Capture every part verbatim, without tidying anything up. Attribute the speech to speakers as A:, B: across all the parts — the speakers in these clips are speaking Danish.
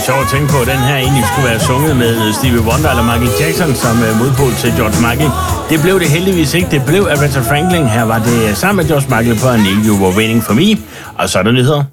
A: er sjovt at tænke på, at den her egentlig skulle være sunget med Stevie Wonder eller Michael Jackson som modpol til George Michael. Det blev det heldigvis ikke. Det blev Aretha Franklin. Her var det sammen med George Michael på I Knew You Were Waiting For Me. Og så er der nyheder.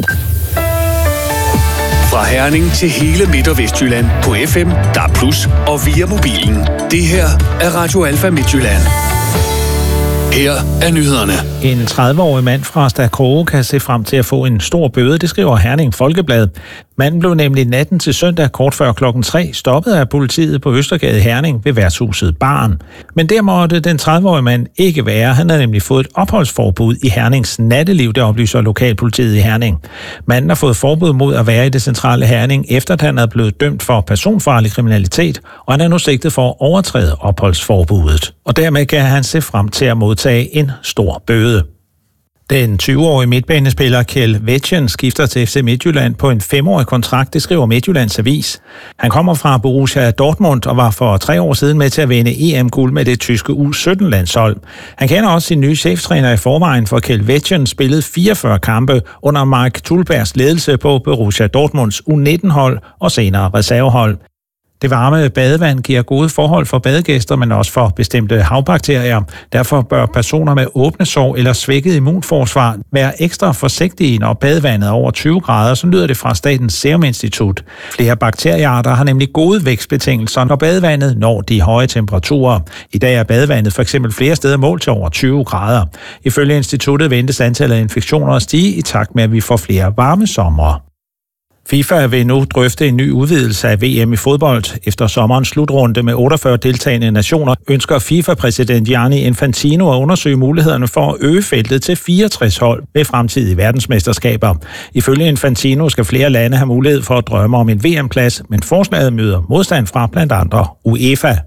B: Fra Herning til hele Midt- og Vestjylland på F M, D A B plus, og via mobilen. Det her er Radio Alfa Midtjylland. Her er nyhederne.
C: En tredive-årig mand fra Stakroge kan se frem til at få en stor bøde, det skriver Herning Folkeblad. Manden blev nemlig natten til søndag kort før klokken tre stoppet af politiet på Østergade Herning ved værtshuset Baren. Men der måtte den tredive-årige mand ikke være. Han havde nemlig fået et opholdsforbud i Hernings natteliv, der oplyser lokalpolitiet i Herning. Manden har fået forbud mod at være i det centrale Herning, efter at han er blevet dømt for personfarlig kriminalitet, og han er nu sigtet for at overtræde opholdsforbuddet. Og dermed kan han se frem til at modtage en stor bøde. Den tyve-årige midtbanespiller Kjell Vetjen skifter til F C Midtjylland på en femårig kontrakt, det skriver Midtjyllands Avis. Han kommer fra Borussia Dortmund og var for tre år siden med til at vinde E M-guld med det tyske U sytten-landshold. Han kender også sin nye cheftræner i forvejen, for Kjell Vetjen spillede fireogfyrre kampe under Mark Tulbergs ledelse på Borussia Dortmunds U nitten-hold og senere reservehold. Det varme badevand giver gode forhold for badegæster, men også for bestemte havbakterier. Derfor bør personer med åbne sår eller svækket immunforsvar være ekstra forsigtige, når badevandet er over tyve grader, så lyder det fra Statens Serum Institut. Flere bakteriearter har nemlig gode vækstbetingelser, når badevandet når de høje temperaturer. I dag er badevandet for eksempel flere steder målt til over tyve grader. Ifølge instituttet ventes antallet af infektioner at stige i takt med, at vi får flere varme somre. FIFA vil nu drøfte en ny udvidelse af V M i fodbold. Efter sommerens slutrunde med otteogfyrre deltagende nationer ønsker FIFA-præsident Gianni Infantino at undersøge mulighederne for at øge feltet til fireogtres hold ved fremtidige verdensmesterskaber. Ifølge Infantino skal flere lande have mulighed for at drømme om en V M-plads, men forslaget møder modstand fra blandt andre UEFA.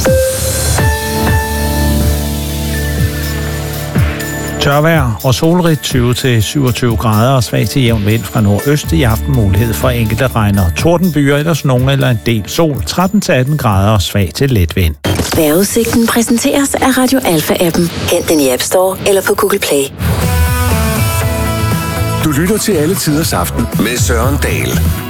C: Tørvejr og solrigt tyve til syvogtyve grader og svag til jævn vind fra nordøst. I aften mulighed for enkelte regn og tordenbyer, ellers nogen eller en del sol. tretten til atten grader og svag til let vind.
D: Vejrudsigten præsenteres af Radio Alfa-appen. Hent den i App Store eller på Google Play.
B: Du lytter til Alle Tiders Aften med Søren Dahl.